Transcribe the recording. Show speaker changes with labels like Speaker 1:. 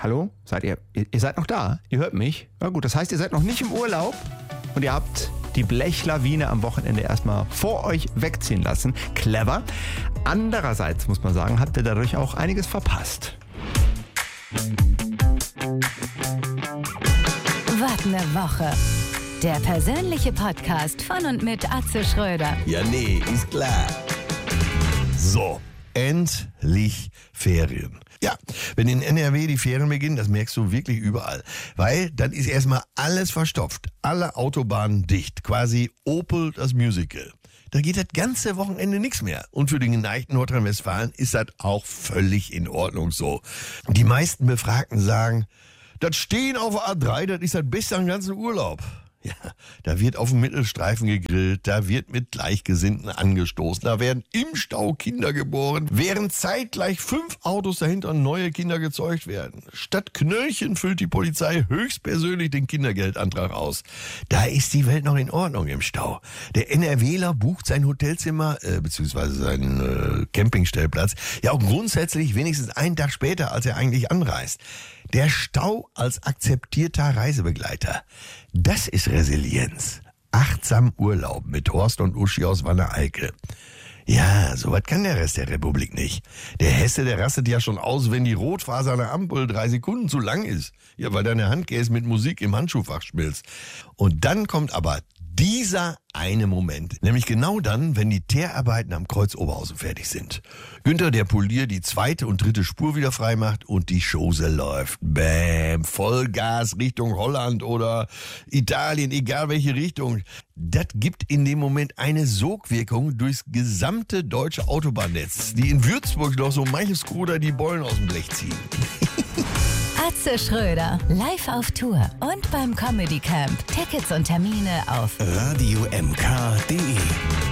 Speaker 1: Hallo? Seid ihr seid noch da? Ihr hört mich? Na gut, das heißt, ihr seid noch nicht im Urlaub und ihr habt die Blechlawine am Wochenende erstmal vor euch wegziehen lassen. Clever. Andererseits muss man sagen, habt ihr dadurch auch einiges verpasst.
Speaker 2: Wart eine Woche. Der persönliche Podcast von und mit Atze Schröder.
Speaker 3: Ja, nee, ist klar. So, endlich Ferien. Ja, wenn in NRW die Ferien beginnen, das merkst du wirklich überall. Weil dann ist erstmal alles verstopft. Alle Autobahnen dicht. Quasi Opel das Musical. Da geht das ganze Wochenende nichts mehr. Und für den geneigten Nordrhein-Westfalen ist das auch völlig in Ordnung so. Die meisten Befragten sagen, das Stehen auf der A3, das ist das Beste am ganzen Urlaub. Ja, da wird auf dem Mittelstreifen gegrillt, da wird mit Gleichgesinnten angestoßen, da werden im Stau Kinder geboren, während zeitgleich 5 Autos dahinter neue Kinder gezeugt werden. Statt Knöllchen füllt die Polizei höchstpersönlich den Kindergeldantrag aus. Da ist die Welt noch in Ordnung im Stau. Der NRWler bucht sein Hotelzimmer, beziehungsweise seinen Campingstellplatz, ja auch grundsätzlich wenigstens einen Tag später, als er eigentlich anreist. Der Stau als akzeptierter Reisebegleiter. Das ist Resilienz. Achtsam Urlaub mit Horst und Uschi aus Wanne-Eickel. Ja, sowas kann der Rest der Republik nicht. Der Hesse, der rastet ja schon aus, wenn die Rotfaser an der Ampel 3 Sekunden zu lang ist. Ja, weil deine Handcase mit Musik im Handschuhfach schmilzt. Und dann kommt aber dieser eine Moment, nämlich genau dann, wenn die Teerarbeiten am Kreuz Oberhausen fertig sind. Günther, der Polier, die 2. und 3. Spur wieder frei macht und die Chose läuft. Bäm, Vollgas Richtung Holland oder Italien, egal welche Richtung. Das gibt in dem Moment eine Sogwirkung durchs gesamte deutsche Autobahnnetz, die in Würzburg noch so manches Skoda die Bollen aus dem Blech ziehen.
Speaker 2: Atze Schröder, live auf Tour und beim Comedy Camp. Tickets und Termine auf
Speaker 4: radiomk.de